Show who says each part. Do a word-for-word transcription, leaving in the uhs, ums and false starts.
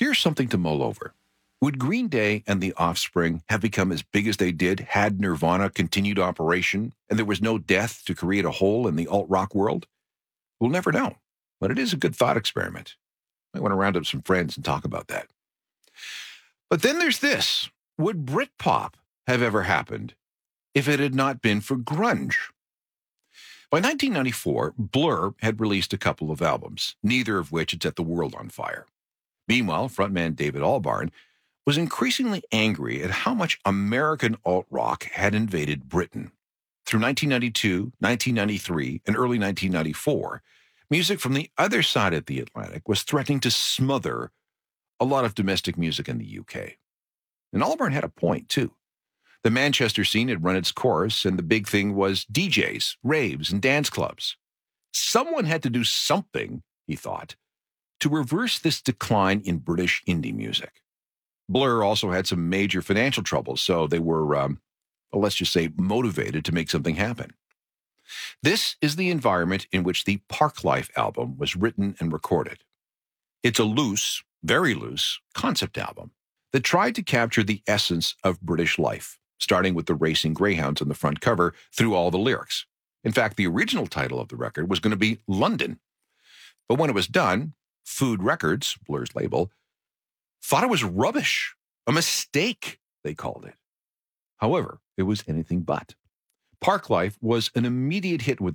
Speaker 1: Here's something to mull over. Would Green Day and The Offspring have become as big as they did had Nirvana continued operation and there was no death to create a hole in the alt-rock world? We'll never know, but it is a good thought experiment. I want to round up some friends and talk about that. But then there's this. Would Britpop have ever happened if it had not been for grunge? By nineteen ninety-four, Blur had released a couple of albums, neither of which had set the world on fire. Meanwhile, frontman David Albarn was increasingly angry at how much American alt-rock had invaded Britain. Through nineteen ninety-two, nineteen ninety-three, and early nineteen ninety-four, music from the other side of the Atlantic was threatening to smother a lot of domestic music in the U K. And Albarn had a point, too. The Manchester scene had run its course, and the big thing was D Js, raves, and dance clubs. Someone had to do something, he thought, to reverse this decline in British indie music. Blur also had some major financial troubles, so they were, um, well, let's just say, motivated to make something happen. This is the environment in which the Parklife album was written and recorded. It's a loose, very loose, concept album that tried to capture the essence of British life, starting with the racing greyhounds on the front cover through all the lyrics. In fact, the original title of the record was going to be London. But when it was done, Food Records, Blur's label, thought it was rubbish, a mistake, they called it. However, it was anything but. Parklife was an immediate hit with